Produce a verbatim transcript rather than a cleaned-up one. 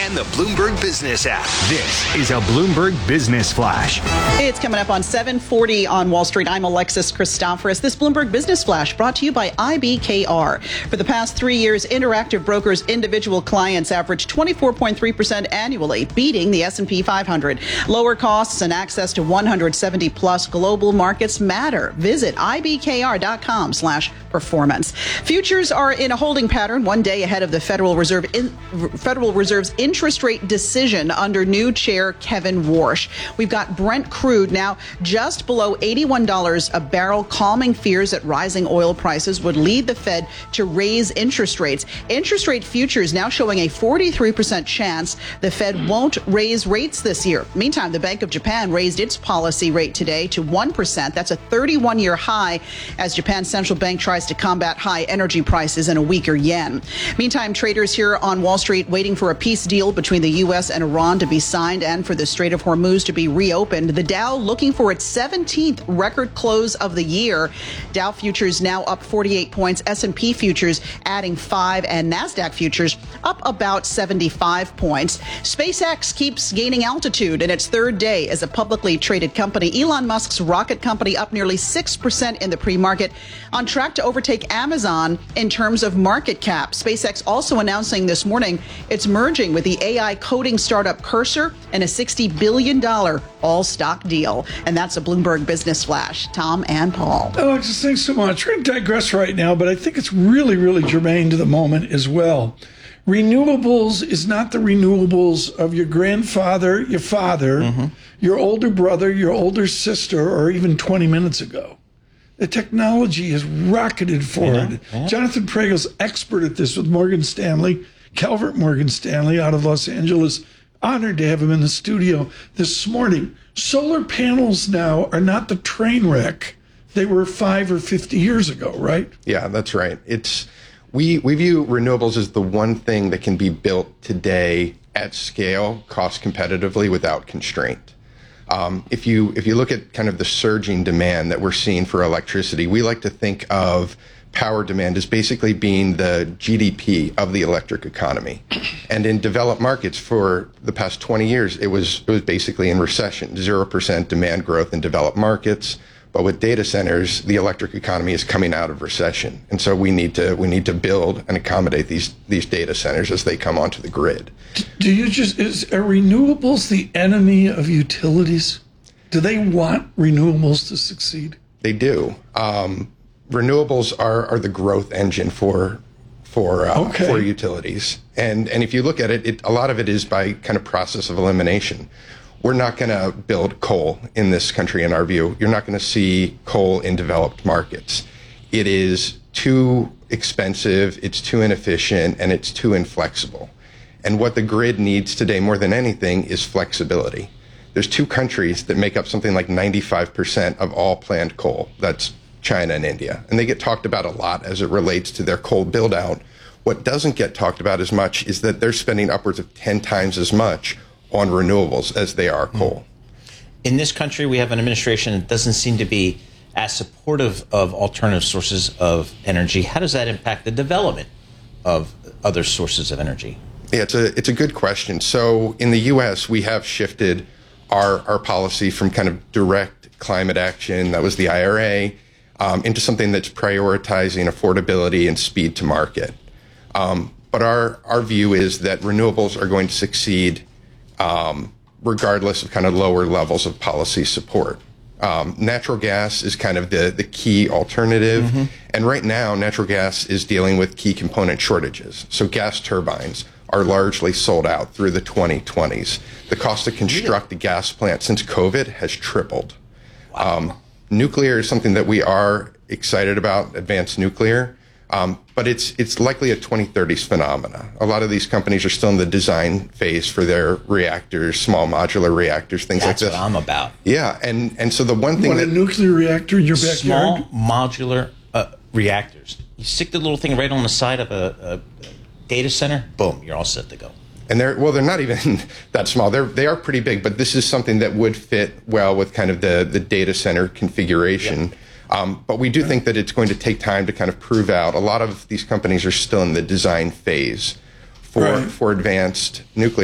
and the Bloomberg Business app. This is a Bloomberg Business Flash. It's coming up on seven forty on Wall Street. I'm Alexis Christoforous. This Bloomberg Business Flash brought to you by I B K R. For the past three years, Interactive Brokers individual clients averaged twenty-four point three percent annually, beating the S and P five hundred. Lower costs and access to one hundred seventy plus global markets matter. Visit ibkr.com slash performance. Futures are in a holding pattern one day ahead of the Federal Reserve in, Federal Reserve's interest rate decision under new chair Kevin Warsh. We've got Brent crude now just below eighty-one dollars a barrel, calming fears that rising oil prices would lead the Fed to raise interest rates. Interest rate futures now showing a forty-three percent chance the Fed won't raise rates this year. Meantime, the Bank of Japan raised its policy rate today to one percent. That's a thirty-one year high as Japan's central bank tries to combat high energy prices and a weaker yen. Meantime, traders here on Wall Street waiting for a peace deal between the U S and Iran to be signed and for the Strait of Hormuz to be reopened. The Dow looking for its seventeenth record close of the year. Dow futures now up forty-eight points, S and P futures adding five, and NASDAQ futures up about seventy-five points. SpaceX keeps gaining altitude in its third day as a publicly traded company. Elon Musk's rocket company up nearly six percent in the pre-market, on track to overtake Amazon in terms of market cap. SpaceX also announcing this morning it's merging with the A I coding startup Cursor in a sixty billion dollars all-stock deal. And that's a Bloomberg Business Flash. Tom and Paul. Alexis, thanks so much. We're going to digress right now, but I think it's really, really germane to the moment as well. Renewables is not the renewables of your grandfather, your father, mm-hmm. your older brother, your older sister, or even twenty minutes ago. The technology has rocketed forward. Yeah. Jonathan Pragel's expert at this with Morgan Stanley, Calvert Morgan Stanley out of Los Angeles. Honored to have him in the studio this morning. Solar panels now are not the train wreck they were five or fifty years ago, right? Yeah, that's right. It's we we view renewables as the one thing that can be built today at scale, cost competitively, without constraint. Um, if you if you look at kind of the surging demand that we're seeing for electricity, we like to think of power demand as basically being the G D P of the electric economy. And in developed markets for the past twenty years, it was it was basically in recession, zero percent demand growth in developed markets. But with data centers, the electric economy is coming out of recession. And so we need to we need to build and accommodate these these data centers as they come onto the grid. Do you just is are renewables the enemy of utilities? Do they want renewables to succeed? They do. Um, Renewables are, are the growth engine for for uh, okay. for utilities, and and if you look at it, it, a lot of it is by kind of process of elimination. We're not going to build coal in this country, in our view. You're not going to see coal in developed markets. It is too expensive, it's too inefficient, and it's too inflexible. And what the grid needs today more than anything is flexibility. There's two countries that make up something like ninety-five percent of all planned coal. That's China and India. And they get talked about a lot as it relates to their coal build out. What doesn't get talked about as much is that they're spending upwards of ten times as much on renewables as they are coal. In this country, we have an administration that doesn't seem to be as supportive of alternative sources of energy. How does that impact the development of other sources of energy? Yeah, it's a it's a good question. So in the U S, we have shifted our our policy from kind of direct climate action, that was the I R A, Um, into something that's prioritizing affordability and speed to market. Um, but our, our view is that renewables are going to succeed um, regardless of kind of lower levels of policy support. Um, natural gas is kind of the, the key alternative. Mm-hmm. And right now, natural gas is dealing with key component shortages. So gas turbines are largely sold out through the twenty twenties. The cost to construct a gas plant since COVID has tripled. Wow. Um, Nuclear is something that we are excited about, advanced nuclear, um, but it's it's likely a twenty thirties phenomena. A lot of these companies are still in the design phase for their reactors, small modular reactors, things That's like this. That's what I'm about. Yeah, and, and so the one thing what, that... a nuclear reactor in your backyard? Small modular uh, reactors. You stick the little thing right on the side of a, a data center, boom, you're all set to go. And they're, well, they're not even that small. They're, they are pretty big, but this is something that would fit well with kind of the, the data center configuration. Yeah. Um, but we do think that it's going to take time to kind of prove out. A lot of these companies are still in the design phase for, right. for advanced nuclear.